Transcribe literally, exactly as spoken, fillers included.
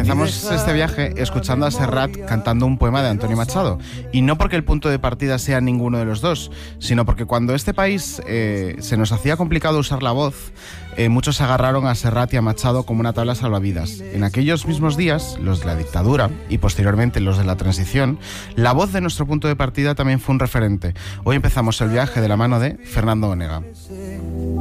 Empezamos este viaje escuchando a Serrat cantando un poema de Antonio Machado, y no porque el punto de partida sea ninguno de los dos, sino porque cuando este país eh, se nos hacía complicado usar la voz, eh, muchos se agarraron a Serrat y a Machado como una tabla salvavidas. En aquellos mismos días, los de la dictadura y posteriormente los de la transición, la voz de nuestro punto de partida también fue un referente. Hoy empezamos el viaje de la mano de Fernando Onega.